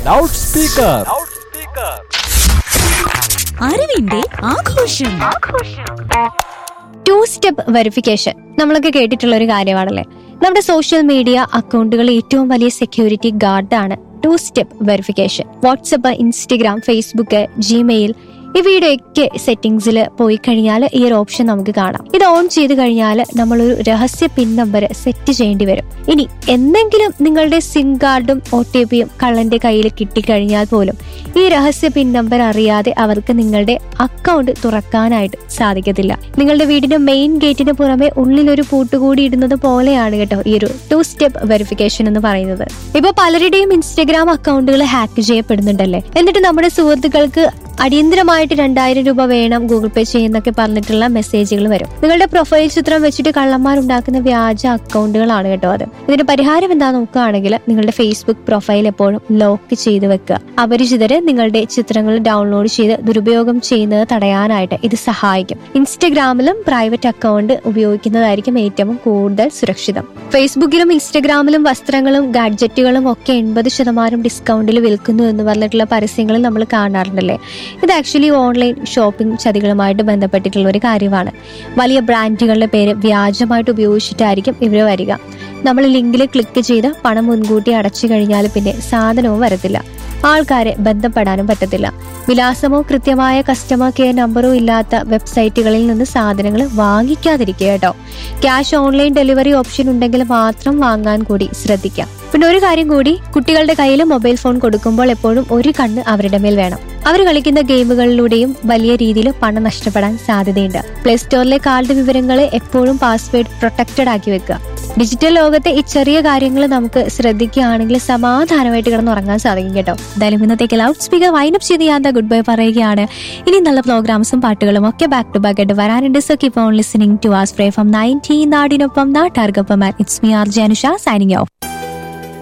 Loud speaker. അറിവിന്റെ ആഘോഷം. To step verification നമ്മളൊക്കെ കേട്ടിട്ടുള്ള ഒരു കാര്യമാണല്ലേ. നമ്മുടെ സോഷ്യൽ മീഡിയ അക്കൗണ്ടുകൾ ഏറ്റവും വലിയ security ഗാർഡാണ് to step verification. WhatsApp, Instagram, Facebook, Gmail ഇവയുടെയൊക്കെ സെറ്റിംഗ്സിൽ പോയി കഴിഞ്ഞാൽ ഈ ഒരു ഓപ്ഷൻ നമുക്ക് കാണാം. ഇത് ഓൺ ചെയ്ത് കഴിഞ്ഞാൽ നമ്മളൊരു രഹസ്യ പിൻ നമ്പർ സെറ്റ് ചെയ്യേണ്ടി വരും. ഇനി എന്തെങ്കിലും നിങ്ങളുടെ സിം കാർഡും OTPയും കള്ളന്റെ കയ്യിൽ കിട്ടിക്കഴിഞ്ഞാൽ പോലും ഈ രഹസ്യ പിൻ നമ്പർ അറിയാതെ അവർക്ക് നിങ്ങളുടെ അക്കൗണ്ട് തുറക്കാനായിട്ട് സാധിക്കത്തില്ല. നിങ്ങളുടെ വീടിന്റെ മെയിൻ ഗേറ്റിന് പുറമെ ഉള്ളിലൊരു പൂട്ടുകൂടി ഇടുന്നത് പോലെയാണ് കേട്ടോ ഈ ഒരു ടു സ്റ്റെപ്പ് വെരിഫിക്കേഷൻ എന്ന് പറയുന്നത്. ഇപ്പൊ പലരുടെയും ഇൻസ്റ്റഗ്രാം അക്കൗണ്ടുകൾ ഹാക്ക് ചെയ്യപ്പെടുന്നുണ്ടല്ലേ. എന്നിട്ട് നമ്മുടെ സുഹൃത്തുക്കൾക്ക് അടിയന്തരമായിട്ട് 2000 രൂപ വേണം ഗൂഗിൾ പേ ചെയ്യുന്നൊക്കെ പറഞ്ഞിട്ടുള്ള മെസ്സേജുകൾ വരും. നിങ്ങളുടെ പ്രൊഫൈൽ ചിത്രം വെച്ചിട്ട് കള്ളന്മാരുണ്ടാക്കുന്ന വ്യാജ അക്കൗണ്ടുകളാണ് കേട്ടോ അത്. ഇതിന്റെ പരിഹാരം എന്താ നോക്കുകയാണെങ്കിൽ നിങ്ങളുടെ ഫേസ്ബുക്ക് പ്രൊഫൈൽ എപ്പോഴും ലോക്ക് ചെയ്ത് വെക്കുക. അപരിചിതര് നിങ്ങളുടെ ചിത്രങ്ങൾ ഡൗൺലോഡ് ചെയ്ത് ദുരുപയോഗം ചെയ്യുന്നത് തടയാനായിട്ട് ഇത് സഹായിക്കും. ഇൻസ്റ്റഗ്രാമിലും പ്രൈവറ്റ് അക്കൗണ്ട് ഉപയോഗിക്കുന്നതായിരിക്കും ഏറ്റവും കൂടുതൽ സുരക്ഷിതം. ഫേസ്ബുക്കിലും ഇൻസ്റ്റഗ്രാമിലും വസ്ത്രങ്ങളും ഗാഡ്ജറ്റുകളും ഒക്കെ 80% ഡിസ്കൗണ്ടിൽ വിൽക്കുന്നു എന്ന് പറഞ്ഞിട്ടുള്ള പരസ്യങ്ങൾ നമ്മൾ കാണാറുണ്ടല്ലേ. ഇത് ആക്ച്വലി ഓൺലൈൻ ഷോപ്പിംഗ് ചതികളുമായിട്ട് ബന്ധപ്പെട്ടിട്ടുള്ള ഒരു കാര്യമാണ്. വലിയ ബ്രാൻഡുകളുടെ പേര് വ്യാജമായിട്ട് ഉപയോഗിച്ചിട്ടായിരിക്കും ഇവർ വരിക. നമ്മൾ ലിങ്കിൽ ക്ലിക്ക് ചെയ്ത് പണം മുൻകൂട്ടി അടച്ചു കഴിഞ്ഞാൽ പിന്നെ സാധനവും വരത്തില്ല, ആൾക്കാരെ ബന്ധപ്പെടാനും പറ്റത്തില്ല. വിലാസമോ കൃത്യമായ കസ്റ്റമർ കെയർ നമ്പറോ ഇല്ലാത്ത വെബ്സൈറ്റുകളിൽ നിന്ന് സാധനങ്ങൾ വാങ്ങിക്കാതിരിക്കുക കേട്ടോ. ക്യാഷ് ഓൺലൈൻ ഡെലിവറി ഓപ്ഷൻ ഉണ്ടെങ്കിൽ മാത്രം വാങ്ങാൻ കൂടി ശ്രദ്ധിക്കാം. പിന്നെ ഒരു കാര്യം കൂടി, കുട്ടികളുടെ കയ്യിൽ മൊബൈൽ ഫോൺ കൊടുക്കുമ്പോൾ എപ്പോഴും ഒരു കണ്ണ് അവരുടെ മേൽ വേണം. അവർ കളിക്കുന്ന ഗെയിമുകളിലൂടെയും വലിയ രീതിയിൽ പണം നഷ്ടപ്പെടാൻ സാധ്യതയുണ്ട്. പ്ലേ സ്റ്റോറിലെ കാർഡ് വിവരങ്ങൾ എപ്പോഴും പാസ്വേഡ് പ്രൊട്ടക്റ്റഡ് ആക്കി വെക്കുക. ഡിജിറ്റൽ ലോകത്തെ ഈ ചെറിയ കാര്യങ്ങൾ നമുക്ക് ശ്രദ്ധിക്കുകയാണെങ്കിൽ സമാധാനമായിട്ട് കിടന്നുറങ്ങാൻ സാധിക്കും കേട്ടോ. എന്തായാലും ഇന്നത്തേക്ക് ലൗഡ് സ്പീക്കർ വൈൻഡപ്പ് ചെയ്ത് ഞാൻ ഗുഡ് ബൈ പറയുകയാണ്. ഇനി നല്ല പ്രോഗ്രാംസും പാട്ടുകളും ഒക്കെ ബാക്ക് ടു ബാക്ക് ആയിട്ട് വരാനുണ്ട്. So keep on listening to ആസ്പ്രേ from 90 നാടിനൊപ്പം നാട്ടാർക്കൊപ്പം. It's me RJ Anusha signing off.